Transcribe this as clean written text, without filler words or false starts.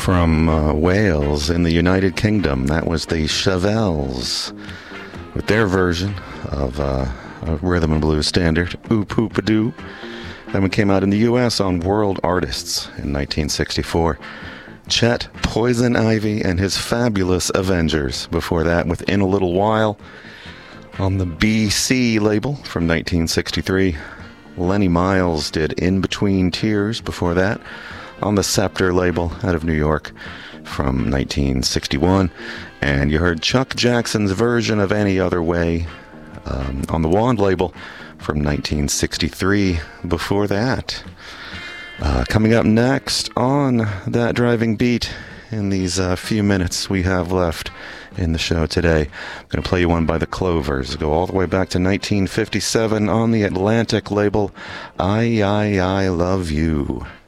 from Wales in the United Kingdom. That was the Chevelles with their version of a rhythm and blues standard, Oop Oop A Doo. That one came out in the U.S. on World Artists in 1964. Chet Poison Ivy and his Fabulous Avengers. Before that, with In a Little While on the BC label from 1963. Lenny Miles did In Between Tears before that on the Scepter label out of New York from 1961. And you heard Chuck Jackson's version of Any Other Way on the Wand label from 1963 before that. Coming up next on That Driving Beat in these few minutes we have left in the show today, I'm going to play you one by the Clovers. Go all the way back to 1957 on the Atlantic label, I Love You.